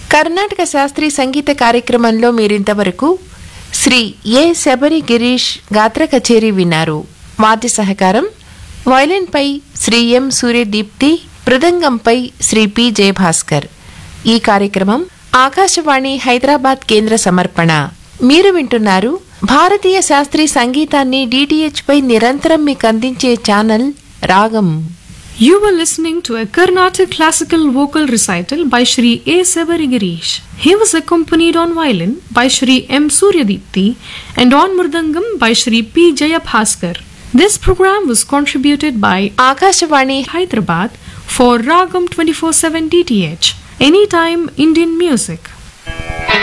కర్ణాటక శాస్త్రీయ సంగీత కార్యక్రమంలో మీరింతవరకు శ్రీ ఏ శబరి గిరీష్ గాత్ర కచేరీ విన్నారు. వాద్య సహకారం వయలిన్పై శ్రీ ఎం సూర్యదీప్తి, మృదంగంపై శ్రీ పి జయభాస్కర్. ఈ కార్యక్రమం ఆకాశవాణి హైదరాబాద్ కేంద్ర సమర్పణ. మీరు వింటున్నారు భారతీయ శాస్త్రీయ సంగీతాన్ని DTH పై నిరంతరం మీకు అందించే ఛానల్ రాగం. You were listening to a Carnatic classical vocal recital by Shri A. Sabarigirish. He was accompanied on violin by Shri M. Suryadipti and on mridangam by Shri P. Jayabhaskar. This program was contributed by Akashvani Hyderabad for Ragam 24/7 DTH. Anytime Indian music.